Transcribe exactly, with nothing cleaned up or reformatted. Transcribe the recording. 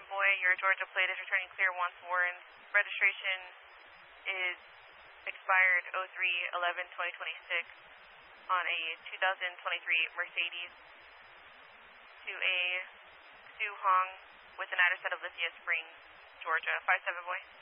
boy, your Georgia plate is returning clear once more, and registration is expired oh three eleven twenty twenty-six on a two thousand twenty-three Mercedes to a Sue Hong with an address out of Lithia Springs, Georgia. five seven boy.